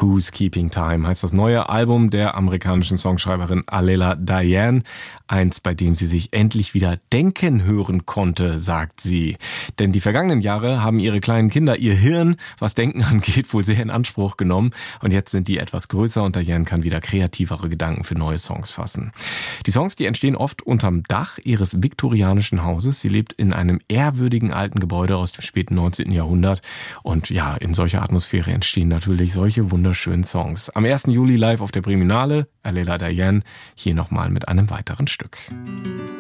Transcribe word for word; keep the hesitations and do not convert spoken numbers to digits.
Who's Keeping Time heißt das neue Album der amerikanischen Songschreiberin Alela Diane. Eins, bei dem sie sich endlich wieder denken hören konnte, sagt sie. Denn die vergangenen Jahre haben ihre kleinen Kinder ihr Hirn, was Denken angeht, wohl sehr in Anspruch genommen. Und jetzt sind die etwas größer und Diane kann wieder kreativere Gedanken für neue Songs fassen. Die Songs, die entstehen oft unterm Dach ihres viktorianischen Hauses. Sie lebt in einem ehrwürdigen alten Gebäude aus dem späten neunzehnten Jahrhundert. Und ja, in solcher Atmosphäre entstehen natürlich solche wunderschönen Songs. Am ersten Juli live auf der Priminale, Alela Diane, hier nochmal mit einem weiteren Stück.